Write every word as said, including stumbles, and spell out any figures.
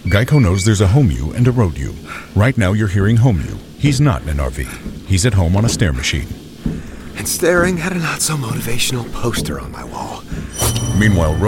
Geico knows there's a home you and a road you. Right now you're hearing home you. He's not in an R V. He's at home on a stair machine. And staring at a not-so-motivational poster on my wall. Meanwhile, road